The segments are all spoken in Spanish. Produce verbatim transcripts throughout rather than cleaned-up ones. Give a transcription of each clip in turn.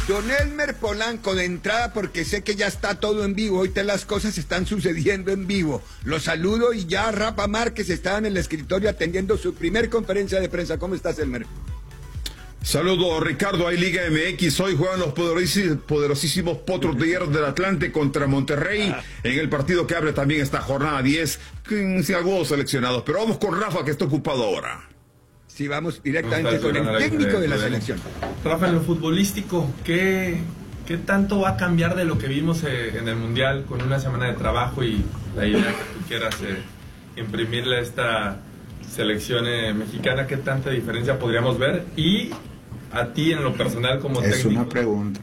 Don Elmer Polanco, de entrada, porque sé que ya está todo en vivo, ahorita las cosas están sucediendo en vivo. Los saludo y ya Rafa Márquez está en el escritorio atendiendo su primer conferencia de prensa. ¿Cómo estás, Elmer? Saludos, Ricardo. Hay Liga M X. Hoy juegan los poderosísimos, poderosísimos Potros de Hierro del Atlante contra Monterrey en el partido que abre también esta jornada diez, sin algunos seleccionados. Pero vamos con Rafa, que está ocupado ahora. Sí, vamos directamente con el técnico de la selección. Rafa, en lo futbolístico, ¿qué, qué tanto va a cambiar de lo que vimos eh, en el Mundial con una semana de trabajo y la idea que tú quieras eh, imprimirle a esta selección eh, mexicana? ¿Qué tanta diferencia podríamos ver? Y a ti en lo personal como es técnico. Es una pregunta.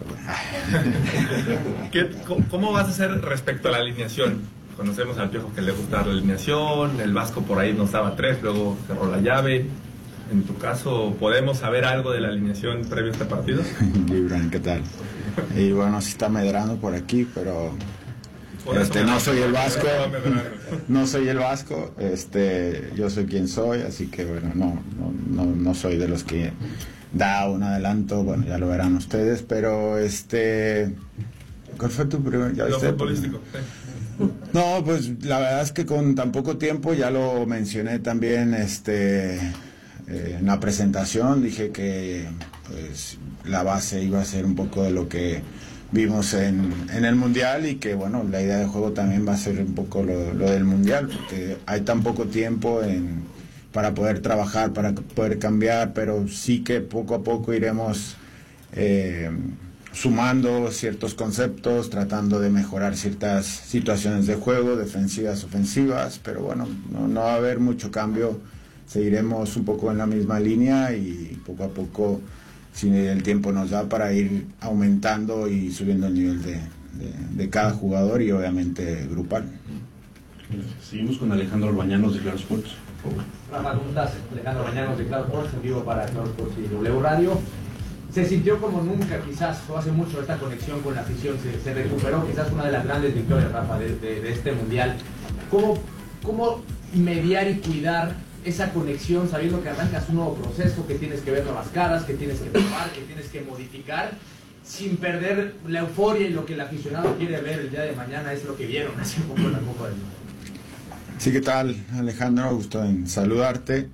¿Qué, ¿Cómo vas a hacer respecto a la alineación? Conocemos al Piojo que le gusta la alineación, el Vasco por ahí nos daba tres, luego cerró la llave. En tu caso, ¿podemos saber algo de la alineación previo a este partido? Gibran, ¿qué tal? Y bueno, sí está medrando por aquí, pero este, no soy el Vasco, no soy el Vasco, este, yo soy quien soy, así que bueno, no, no, no, no soy de los que da un adelanto, bueno, ya lo verán ustedes, pero este, ¿cuál fue tu primer? ¿Ya Lo viste? futbolístico, sí. No, pues la verdad es que con tan poco tiempo, ya lo mencioné también, este, eh, en la presentación, dije que pues la base iba a ser un poco de lo que vimos en, en el Mundial y que bueno, la idea de juego también va a ser un poco lo, lo del Mundial, porque hay tan poco tiempo en, para poder trabajar, para poder cambiar, pero sí que poco a poco iremos eh, sumando ciertos conceptos, tratando de mejorar ciertas situaciones de juego, defensivas, ofensivas, pero bueno, no, no va a haber mucho cambio, seguiremos un poco en la misma línea y poco a poco, si el tiempo nos da, para ir aumentando y subiendo el nivel de, de, de cada jugador y obviamente grupal. Seguimos con Alejandro Bañanos de Claro Sports. Rafa, ¿cómo estás? Alejandro Bañanos de Claro Sports, en vivo para Claro Sports y W Radio. Se sintió como nunca, quizás, o hace mucho, esta conexión con la afición, se, se recuperó quizás una de las grandes victorias, Rafa, de, de, de este Mundial. ¿Cómo, ¿Cómo mediar y cuidar esa conexión sabiendo que arrancas un nuevo proceso, que tienes que ver nuevas caras, que tienes que probar, que tienes que modificar, sin perder la euforia y lo que el aficionado quiere ver el día de mañana es lo que vieron hace poco en la Copa del Mundo? Sí, ¿qué tal, Alejandro? Gusto en saludarte.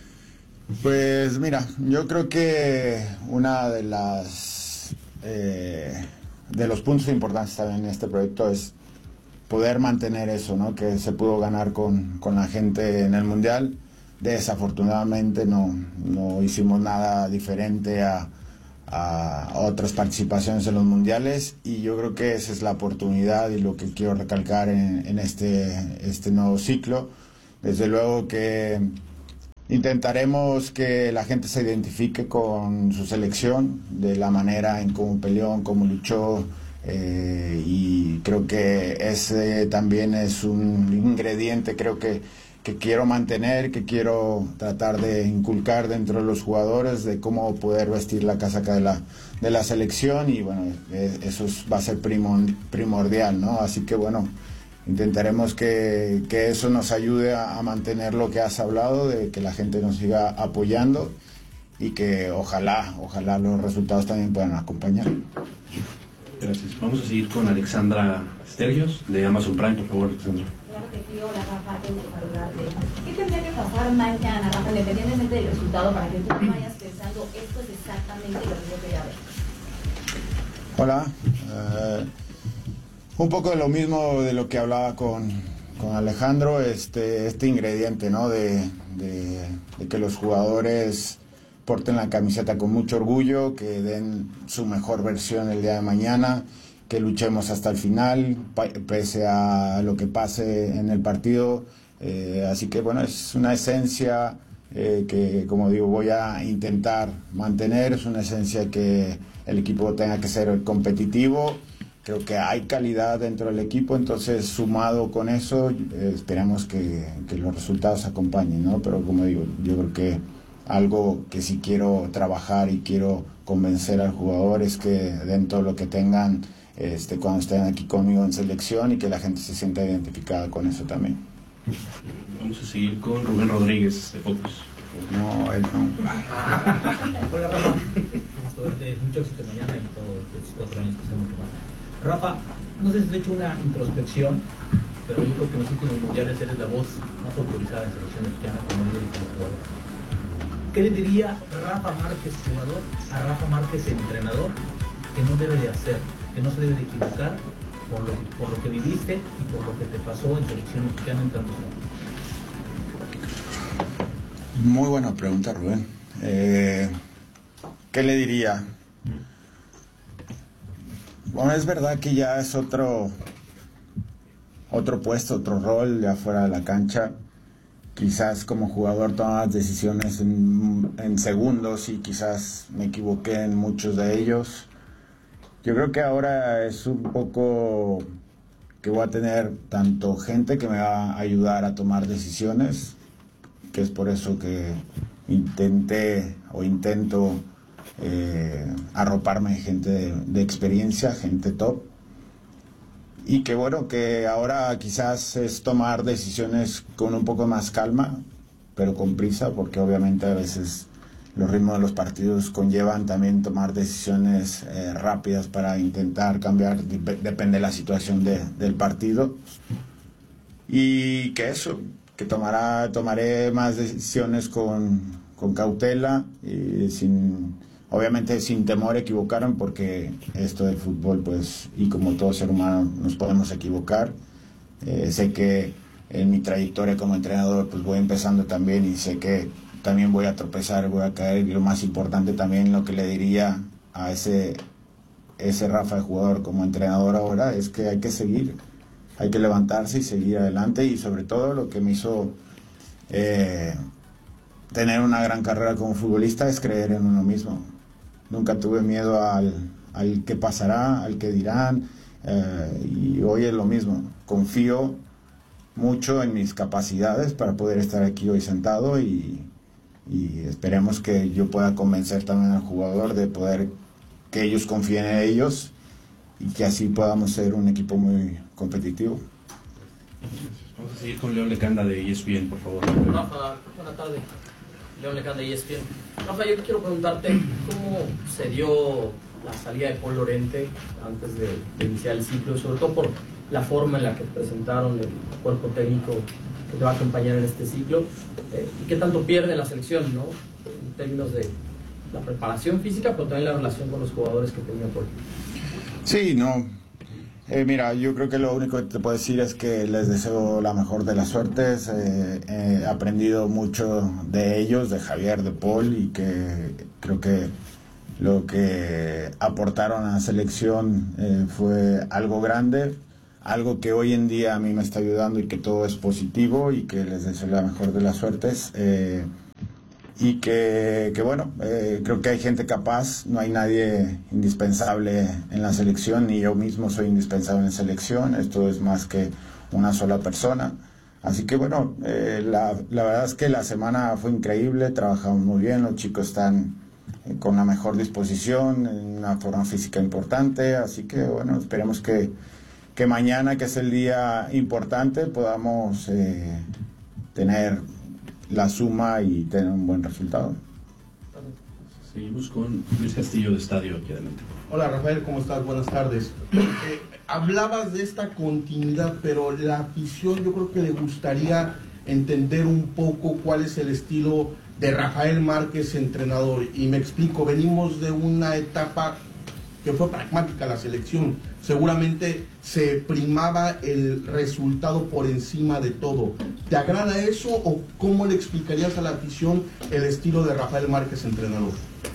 Pues mira, yo creo que una de las eh, de los puntos importantes también en este proyecto es poder mantener eso, ¿no? Que se pudo ganar con, con la gente en el Mundial. Desafortunadamente no, no hicimos nada diferente a, a otras participaciones en los mundiales y yo creo que esa es la oportunidad y lo que quiero recalcar en, en este, este nuevo ciclo. Desde luego que intentaremos que la gente se identifique con su selección, de la manera en cómo peleó, en cómo luchó, eh, y creo que ese también es un ingrediente, creo que que quiero mantener, que quiero tratar de inculcar dentro de los jugadores, de cómo poder vestir la casaca de la, de la selección y bueno, eso va a ser primordial, ¿no? Así que bueno, intentaremos que, que eso nos ayude a, a mantener lo que has hablado, de que la gente nos siga apoyando y que ojalá, ojalá los resultados también puedan acompañar. Gracias. Vamos a seguir con Alexandra Stergios de Amazon Prime, por favor, Alexandra. Hola, Rafa, tengo que saludarte. ¿Qué tendría que pasar mañana, Rafa, independientemente del resultado, para que tú vayas pensando esto es exactamente lo que yo quería ver? Hola. Uh, un poco de lo mismo de lo que hablaba con, con Alejandro, este, este ingrediente, ¿no? De, de, de que los jugadores porten la camiseta con mucho orgullo, que den su mejor versión el día de mañana, que luchemos hasta el final, pese a lo que pase en el partido. Eh, así que bueno, es una esencia eh, que, como digo, voy a intentar mantener. Es una esencia que el equipo tenga que ser competitivo. Creo que hay calidad dentro del equipo, entonces sumado con eso, eh, esperamos que, que los resultados acompañen, ¿no? Pero como digo, yo creo que algo que sí quiero trabajar y quiero convencer al jugador es que den todo lo que tengan Este, cuando estén aquí conmigo en selección y que la gente se sienta identificada con eso también. Vamos a seguir con Rubén Rodríguez de Focus. No, él no. Hola, Rafa. suerte, mucho éxito mañana y todos estos cuatro años que estamos jugando. Rafa, no sé si has hecho una introspección, pero yo creo que en los últimos mundiales eres la voz más autorizada en selección mexicana como líder y como jugador. ¿Qué le diría Rafa Márquez, jugador, a Rafa Márquez, entrenador, que no debe de hacer, que no se debe de equivocar por lo, por lo que viviste y por lo que te pasó en selección mexicana en tantos años? Muy buena pregunta, Rubén. Eh, ¿Qué le diría? Bueno, es verdad que ya es otro, otro puesto, otro rol ya fuera de la cancha. Quizás como jugador tomas decisiones en, en segundos y quizás me equivoqué en muchos de ellos. Yo creo que ahora es un poco que voy a tener tanto gente que me va a ayudar a tomar decisiones, que es por eso que intenté o intento eh, arroparme de gente de, de experiencia, gente top, y que bueno, que ahora quizás es tomar decisiones con un poco más calma, pero con prisa, porque obviamente a veces los ritmos de los partidos conllevan también tomar decisiones eh, rápidas para intentar cambiar, depende de la situación de, del partido, y que eso, que tomará, tomaré más decisiones con, con cautela, y sin, obviamente sin temor a equivocarme, porque esto del fútbol, pues, y como todo ser humano, nos podemos equivocar. Eh, sé que en mi trayectoria como entrenador, pues voy empezando también, y sé que también voy a tropezar, voy a caer, y lo más importante también, lo que le diría a ese, ese Rafa de jugador como entrenador ahora, es que hay que seguir. Hay que levantarse y seguir adelante, y sobre todo lo que me hizo eh, tener una gran carrera como futbolista es creer en uno mismo. Nunca tuve miedo al, al que pasará, al que dirán, eh, y hoy es lo mismo. Confío mucho en mis capacidades para poder estar aquí hoy sentado, y, y esperemos que yo pueda convencer también al jugador de poder que ellos confíen en ellos, y que así podamos ser un equipo muy competitivo. Vamos a seguir con León Lecanda de E S P N, por favor. Rafa, buena tarde. León Lecanda de E S P N. Rafa, yo quiero preguntarte cómo se dio la salida de Paul Lorente antes de, de iniciar el ciclo, sobre todo por la forma en la que presentaron el cuerpo técnico que te va a acompañar en este ciclo, eh, y qué tanto pierde la selección, ¿no?, en términos de la preparación física, pero también la relación con los jugadores que tenía Paul. Sí, no. Eh, mira, yo creo que lo único que te puedo decir es que les deseo la mejor de las suertes. Eh, he aprendido mucho de ellos, de Javier, de Paul, y que creo que lo que aportaron a la selección eh, fue algo grande, algo que hoy en día a mí me está ayudando, y que todo es positivo, y que les deseo la mejor de las suertes. Eh, y que, que bueno, eh, creo que hay gente capaz, no hay nadie indispensable en la selección, ni yo mismo soy indispensable en selección, esto es más que una sola persona. Así que bueno, eh, la, la verdad es que la semana fue increíble, trabajamos muy bien, los chicos están eh, con la mejor disposición, en una forma física importante, así que bueno, esperemos que, que mañana, que es el día importante, podamos eh, tener la suma y tener un buen resultado. Seguimos con Luis Castillo de Estadio, aquí adelante. Hola Rafael, ¿cómo estás? Buenas tardes. Eh, hablabas de esta continuidad, pero la afición yo creo que le gustaría entender un poco cuál es el estilo de Rafael Márquez, entrenador. Y me explico, venimos de una etapa que fue pragmática la selección. Seguramente se primaba el resultado por encima de todo. ¿Te agrada eso, o cómo le explicarías a la afición el estilo de Rafael Márquez, entrenador?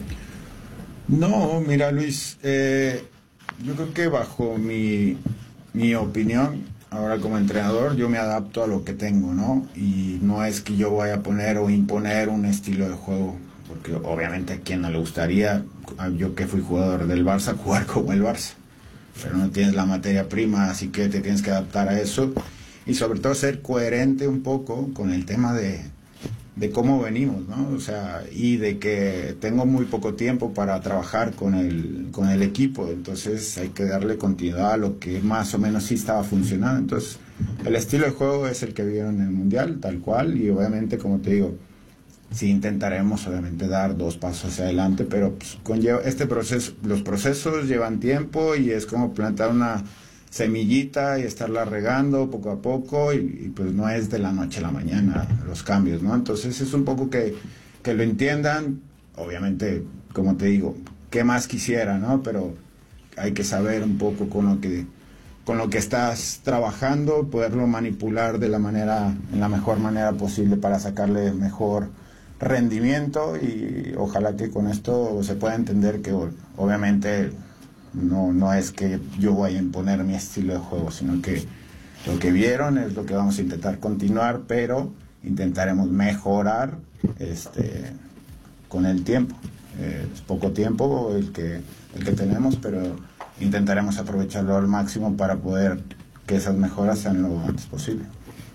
No, mira Luis, eh, yo creo que bajo mi, mi opinión, ahora como entrenador, yo me adapto a lo que tengo, ¿no? Y no es que yo vaya a poner o imponer un estilo de juego, porque obviamente a quien no le gustaría, yo que fui jugador del Barça, jugar como el Barça, pero no tienes la materia prima, así que te tienes que adaptar a eso, y sobre todo ser coherente un poco con el tema de, de cómo venimos, ¿no? O sea, y de que tengo muy poco tiempo para trabajar con el, con el equipo, entonces hay que darle continuidad a lo que más o menos sí estaba funcionando. Entonces el estilo de juego es el que vieron en el Mundial, tal cual, y obviamente, como te digo, sí intentaremos obviamente dar dos pasos hacia adelante, pero pues, conlleva este proceso, los procesos llevan tiempo y es como plantar una semillita y estarla regando poco a poco y, y pues no es de la noche a la mañana los cambios, ¿no? Entonces es un poco que, que lo entiendan, obviamente, como te digo, qué más quisiera, ¿no? Pero hay que saber un poco con lo que con lo que estás trabajando, poderlo manipular de la manera, en la mejor manera posible para sacarle mejor rendimiento y ojalá que con esto se pueda entender que obviamente no, no es que yo vaya a imponer mi estilo de juego, sino que lo que vieron es lo que vamos a intentar continuar, pero intentaremos mejorar este, con el tiempo. Eh, es poco tiempo el que, el que tenemos, pero intentaremos aprovecharlo al máximo para poder que esas mejoras sean lo antes posible.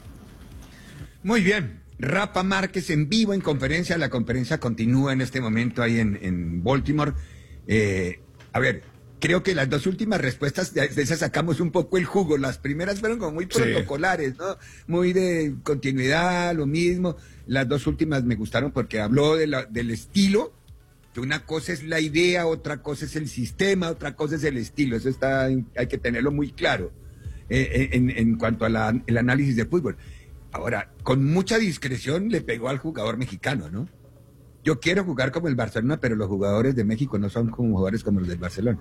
Muy bien. Rafa Márquez en vivo en conferencia. La conferencia continúa en este momento ahí en, en Baltimore. Eh, a ver, creo que las dos últimas respuestas, de, de esas sacamos un poco el jugo. Las primeras fueron como muy protocolares, sí, ¿no? Muy de continuidad, lo mismo. Las dos últimas me gustaron porque habló de la, del estilo, que una cosa es la idea, otra cosa es el sistema, otra cosa es el estilo. Eso está, hay que tenerlo muy claro eh, en, en cuanto al análisis de fútbol. Ahora, con mucha discreción le pegó al jugador mexicano, ¿no? Yo quiero jugar como el Barcelona, pero los jugadores de México no son como jugadores como los del Barcelona.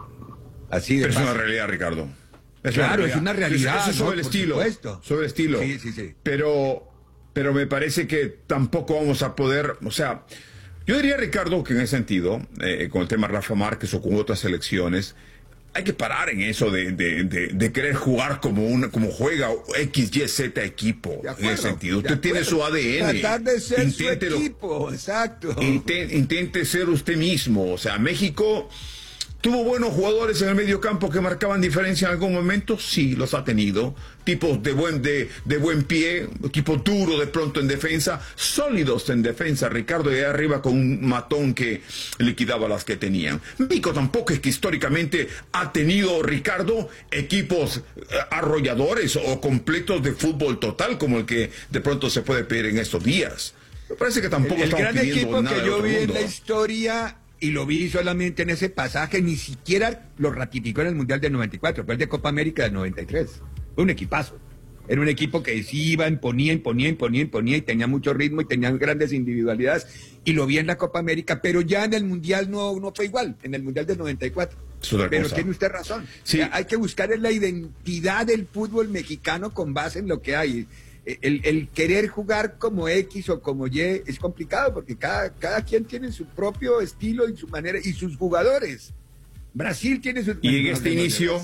Así de pero fácil. Es una realidad, Ricardo. Es claro, una es una realidad. Eso es sobre ¿no? el Por estilo. supuesto. Sobre el estilo. Sí, sí, sí. Pero, pero me parece que tampoco vamos a poder, o sea, yo diría, Ricardo, que en ese sentido, eh, con el tema Rafa Márquez o con otras selecciones, hay que parar en eso de, de, de, de querer jugar como una, como juega X, Y, Z equipo. Acuerdo, en ese sentido. Usted tiene su A D N. Tratar de ser Inténtelo, su equipo, exacto. Intente, intente ser usted mismo. O sea, México tuvo buenos jugadores en el medio campo que marcaban diferencia en algún momento, sí, los ha tenido. Tipos de buen, de, de buen pie, equipo duro de pronto en defensa, sólidos en defensa, Ricardo, y ahí arriba con un matón que liquidaba las que tenían. México tampoco es que históricamente ha tenido, Ricardo, equipos arrolladores o completos de fútbol total, como el que de pronto se puede pedir en estos días. Me parece que tampoco el, el estamos gran pidiendo equipo nada que yo vi mundo. en la historia, y lo vi solamente en ese pasaje, ni siquiera lo ratificó en el Mundial del noventa y cuatro, fue el de Copa América del noventa y tres. Fue un equipazo. Era un equipo que sí iba, imponía, imponía, imponía, imponía, y tenía mucho ritmo y tenía grandes individualidades, y lo vi en la Copa América, pero ya en el Mundial no, no fue igual, en el Mundial del noventa y cuatro. Pero cosa. Tiene usted razón. Sí. O sea, hay que buscar la identidad del fútbol mexicano con base en lo que hay. El, el querer jugar como X o como Y es complicado porque cada, cada quien tiene su propio estilo y su manera, y sus jugadores. Brasil tiene su... Y en este inicio,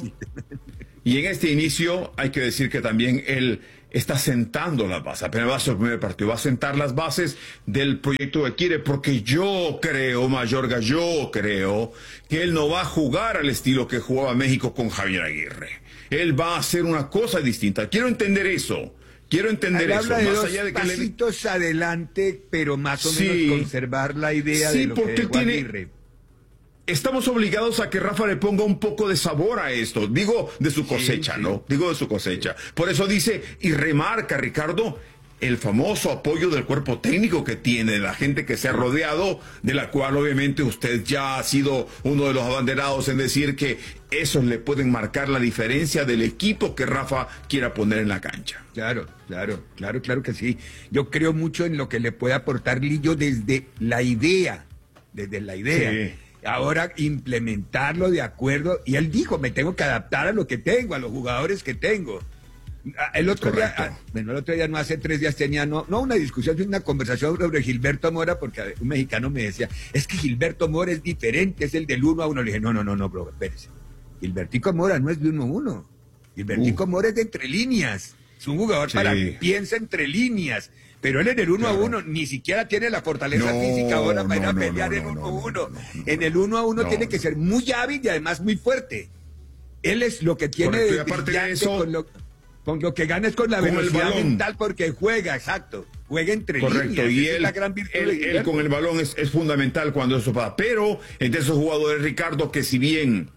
y en este inicio hay que decir que también él está sentando las bases. Apenas va a ser el primer partido, va a sentar las bases del proyecto que quiere, porque yo creo, Mayorga, yo creo que él no va a jugar al estilo que jugaba México con Javier Aguirre. Él va a hacer una cosa distinta. Quiero entender eso. Quiero entender Él eso, habla de más dos allá de que pasitos le... adelante, pero más o sí, menos conservar la idea sí, de lo porque que dejó tiene... Aguirre. Estamos obligados a que Rafa le ponga un poco de sabor a esto. Digo de su cosecha, sí, sí. ¿no? Digo de su cosecha. Por eso dice y remarca, Ricardo, el famoso apoyo del cuerpo técnico que tiene, la gente que se ha rodeado, de la cual obviamente usted ya ha sido uno de los abanderados en decir que esos le pueden marcar la diferencia del equipo que Rafa quiera poner en la cancha. Claro, claro, claro, claro que sí. Yo creo mucho en lo que le puede aportar Lillo desde la idea, desde la idea. Sí. Ahora implementarlo de acuerdo, y él dijo, me tengo que adaptar a lo que tengo, a los jugadores que tengo. El otro Correcto. día, bueno, el otro día, no hace tres días tenía, no, no una discusión, sino una conversación sobre Gilberto Mora, porque un mexicano me decía, es que Gilberto Mora es diferente, es el del uno a uno. Le dije, no, no, no, no, bro, espérese. Gilbertico Mora no es de uno a uno. Gilbertico uh. Mora es de entre líneas. Es un jugador sí. para que piensa entre líneas. Pero él en el uno claro. a uno ni siquiera tiene la fortaleza no, física ahora para no, ir a pelear no, no, en uno a uno. No, no, no, en el uno a uno no, tiene que ser muy hábil y además muy fuerte. Él es lo que tiene de aparte de eso, con lo, con lo que gana es con la con velocidad mental, porque juega, exacto. Juega entre Correcto. líneas. Y él, es la gran virtud él, de él con el balón es, es fundamental cuando eso pasa. Pero entre esos jugadores, Ricardo, que si bien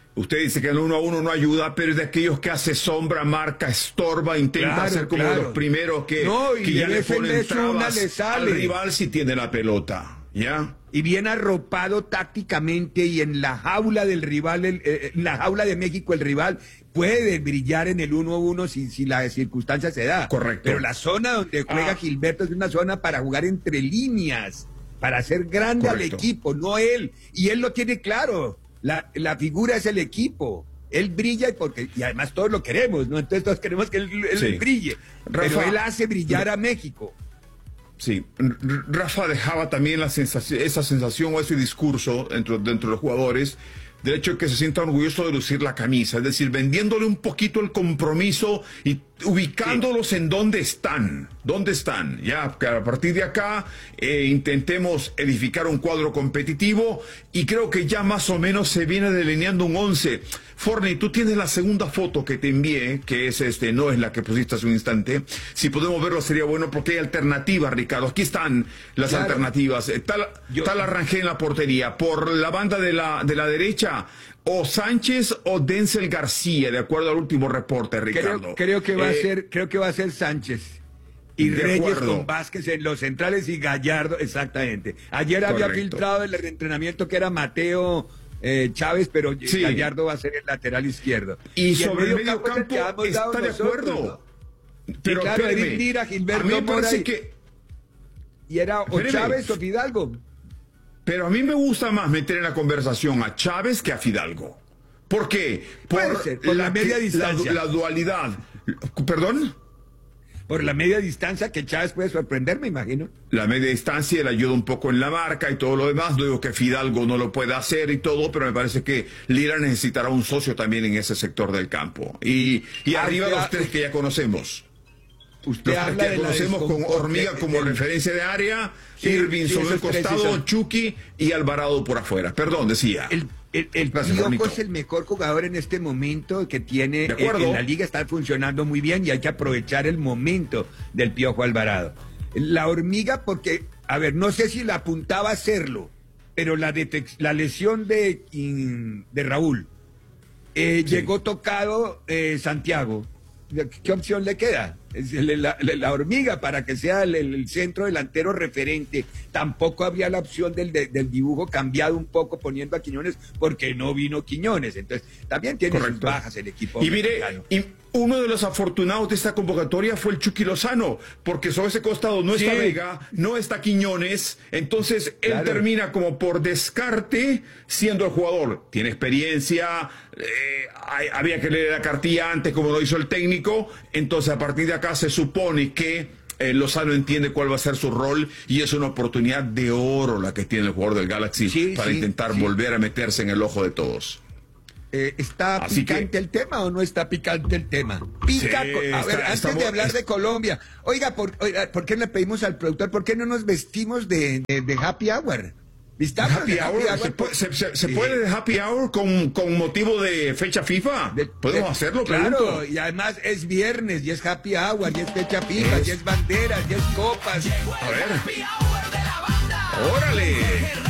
Usted dice que el uno a uno no ayuda, pero es de aquellos que hace sombra, marca, estorba, intenta Claro, ser como claro. los primeros que, No, y que ya de le vez en ponen vez una trabas le al sale. rival si tiene la pelota. ¿Ya? Y bien arropado tácticamente y en la jaula del rival, el, eh, en la jaula de México el rival puede brillar en el uno a uno si, si la circunstancia se da. Correcto. Pero la zona donde juega Ah. Gilberto es una zona para jugar entre líneas, para hacer grande Correcto. al equipo, no él. Y él lo tiene claro. La, la figura es el equipo. Él brilla y porque y además todos lo queremos, ¿no? Entonces todos queremos que él, él Sí. brille. Pero Rafa, él hace brillar a México. Sí, R- Rafa dejaba también la sensación, esa sensación o ese discurso dentro, dentro de los jugadores del hecho de que se sientan orgullosos de lucir la camisa, es decir, vendiéndole un poquito el compromiso y ubicándolos sí. en dónde están, dónde están, ya que a partir de acá eh, intentemos edificar un cuadro competitivo y creo que ya más o menos se viene delineando un once. Forney, tú tienes la segunda foto que te envié, que es este, no es la que pusiste hace un instante. Si podemos verlo sería bueno porque hay alternativas, Ricardo. Aquí están las Claro. alternativas. Está, Yo- está la Rangel en la portería. Por la banda de la, de la derecha, o Sánchez o Denzel García, de acuerdo al último reporte, Ricardo. Creo, creo que va a Eh, ser, creo que va a ser Sánchez. Y de Reyes acuerdo. con Vázquez en los centrales y Gallardo, exactamente. Ayer había Correcto. filtrado el entrenamiento que era Mateo eh, Chávez, pero Sí. Gallardo va a ser el lateral izquierdo. Y sobre el medio es el que campo hemos dado está de nosotros, acuerdo. ¿no? Pero Sí, claro, espéreme, Edith Lira, Gilberto a mí me Mora parece y- que... Y era o Espéreme. Chávez o Fidalgo. Pero a mí me gusta más meter en la conversación a Chávez que a Fidalgo. ¿Por qué? Puede ser, por la media que- distancia. La, la dualidad. ¿Perdón? Por la media distancia que Chávez puede sorprender, me imagino. La media distancia le ayuda un poco en la marca y todo lo demás. No digo que Fidalgo no lo pueda hacer y todo, pero me parece que Lira necesitará un socio también en ese sector del campo. Y, y Ah, arriba usted los ha- tres que ya conocemos. Usted Los tres habla que de ya la conocemos con descompo- Hormiga de- como del- referencia de área, Sí, Irving sí, sobre el esos tres sí costado, son. Chucky y Alvarado por afuera. Perdón, decía. El, el, el Gracias, Piojo Juanito. es el mejor jugador en este momento que tiene De en, acuerdo. en la liga, está funcionando muy bien y hay que aprovechar el momento del Piojo Alvarado. La Hormiga, porque, a ver, no sé si la apuntaba a hacerlo, pero la, detec- la lesión de, in- de Raúl, eh, Sí. llegó tocado eh, Santiago. ¿Qué opción le queda? Es el- la, la- la Hormiga para que sea el, el centro delantero referente. Tampoco habría la opción del, de- del dibujo cambiado un poco poniendo a Quiñones porque no vino Quiñones. Entonces, también tiene sus Correcto. bajas el equipo Y mire, mexicano. y uno de los afortunados de esta convocatoria fue el Chucky Lozano, porque sobre ese costado no está Sí. Vega, no está Quiñones, entonces él Claro. termina como por descarte siendo el jugador. Tiene experiencia, eh, hay- había que leer la cartilla antes como lo hizo el técnico, entonces a partir de acá se supone que eh, Lozano entiende cuál va a ser su rol y es una oportunidad de oro la que tiene el jugador del Galaxy Sí, para sí, intentar sí. volver a meterse en el ojo de todos. Eh, ¿Está Así picante que- el tema o no está picante el tema? Pica. Sí, co- a está- ver, antes estamos- de hablar es- de Colombia, oiga, por, oiga, ¿por qué le pedimos al productor? ¿Por qué no nos vestimos de, de, de Happy Hour? ¿Vistamos Happy de Hour, ¿se, puede, se- se- se Sí. puede de Happy Hour con, con motivo de fecha FIFA? De- ¿Podemos de- hacerlo? Claro, Pregunto. y además es viernes, y es Happy Hour, y es fecha FIFA, Es- y es banderas, y es copas. A ver. ¡Órale!